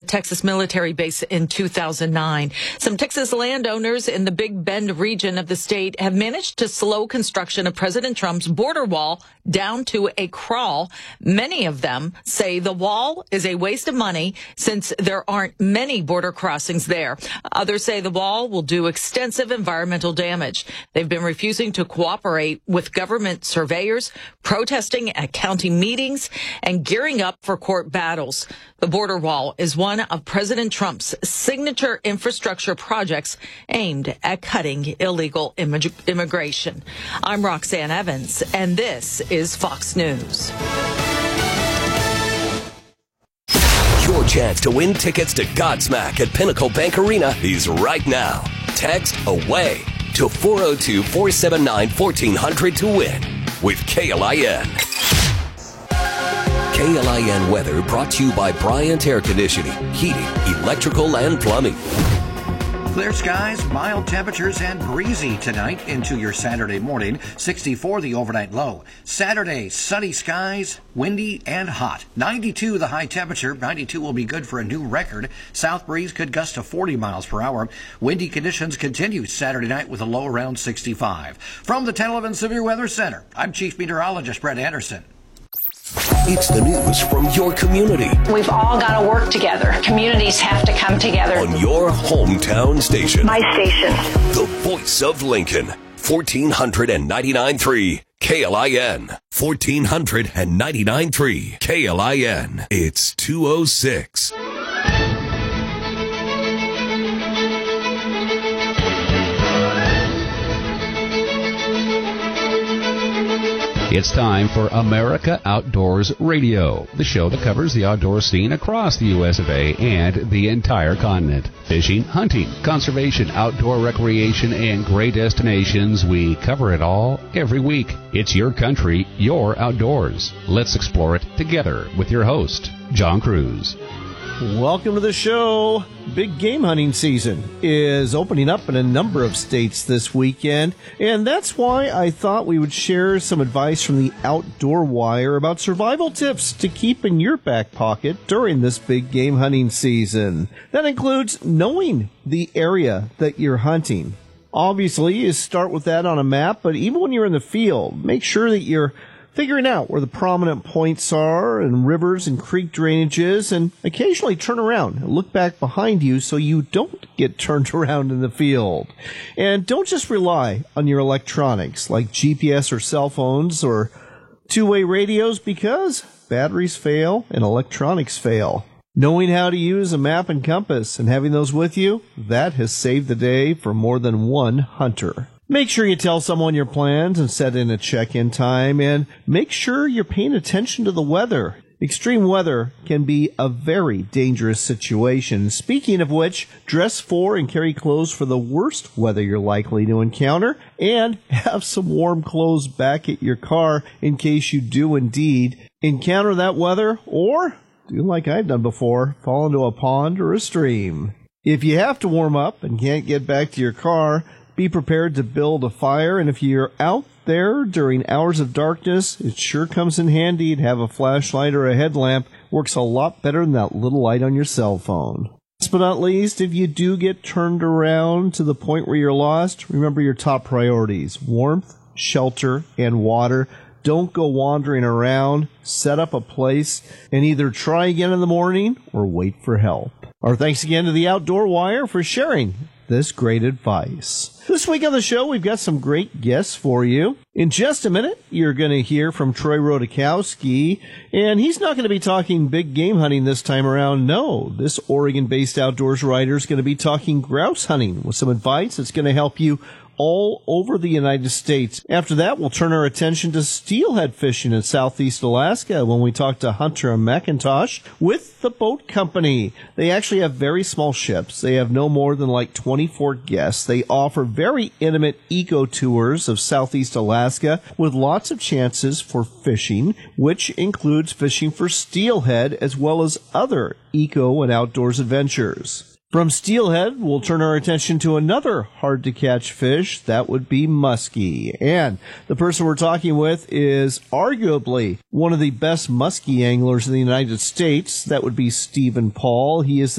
Texas military base in 2009. Some Texas landowners in the Big Bend region of the state have managed to slow construction of President Trump's border wall down to a crawl. Many of them say the wall is a waste of money since there aren't many border crossings there. Others say the wall will do extensive environmental damage. They've been refusing to cooperate with government surveyors, protesting at county meetings, and gearing up for court battles. The border wall is one of President Trump's signature infrastructure projects aimed at cutting illegal immigration. I'm Roxanne Evans, and this is Fox News. Your chance to win tickets to Godsmack at Pinnacle Bank Arena is right now. Text AWAY to 402-479-1400 to win with KLIN. KLIN weather brought to you by Bryant Air Conditioning, Heating, Electrical, and Plumbing. Clear skies, mild temperatures, and breezy tonight into your Saturday morning. 64 the overnight low. Saturday, sunny skies, windy and hot. 92 the high temperature. 92 will be good for a new record. South breeze could gust to 40 miles per hour. Windy conditions continue Saturday night with a low around 65. From the 1011 Severe Weather Center, I'm Chief Meteorologist Brett Anderson. It's the news from your community. We've all got to work together. Communities have to come together. On your hometown station. My station. The voice of Lincoln. 1499.3 KLIN. 1499.3 KLIN. It's 2:06. It's time for America Outdoors Radio, the show that covers the outdoor scene across the U.S. of A. and the entire continent. Fishing, hunting, conservation, outdoor recreation, and great destinations. We cover it all every week. It's your country, your outdoors. Let's explore it together with your host, John Cruz. Welcome to the show. Big game hunting season is opening up in a number of states this weekend, and that's why I thought we would share some advice from the Outdoor Wire about survival tips to keep in your back pocket during this big game hunting season. That includes knowing the area that you're hunting. Obviously, you start with that on a map, but even when you're in the field, make sure that you're figuring out where the prominent points are and rivers and creek drainages, and occasionally turn around and look back behind you so you don't get turned around in the field. And don't just rely on your electronics like GPS or cell phones or two-way radios, because batteries fail and electronics fail. Knowing how to use a map and compass and having those with you, that has saved the day for more than one hunter. Make sure you tell someone your plans and set in a check-in time, and make sure you're paying attention to the weather. Extreme weather can be a very dangerous situation. Speaking of which, dress for and carry clothes for the worst weather you're likely to encounter, and have some warm clothes back at your car in case you do indeed encounter that weather, or do like I've done before, fall into a pond or a stream. If you have to warm up and can't get back to your car, be prepared to build a fire, and if you're out there during hours of darkness, it sure comes in handy to have a flashlight or a headlamp. Works a lot better than that little light on your cell phone. Last but not least, if you do get turned around to the point where you're lost, remember your top priorities: warmth, shelter, and water. Don't go wandering around. Set up a place and either try again in the morning or wait for help. Our thanks again to the Outdoor Wire for sharing this great advice. This week on the show, we've got some great guests for you. In just a minute, you're going to hear from Troy Rodakowski, and he's not going to be talking big game hunting this time around. No, this Oregon-based outdoors writer is going to be talking grouse hunting with some advice that's going to help you all over the United States. After that, we'll turn our attention to steelhead fishing in southeast Alaska when we talk to Hunter McIntosh with the Boat Company. They actually have very small ships. They have no more than like 24 guests. They offer very intimate eco tours of southeast Alaska with lots of chances for fishing, which includes fishing for steelhead as well as other eco and outdoors adventures. From steelhead, we'll turn our attention to another hard-to-catch fish. That would be muskie. And the person we're talking with is arguably one of the best muskie anglers in the United States. That would be Stephen Paul. He is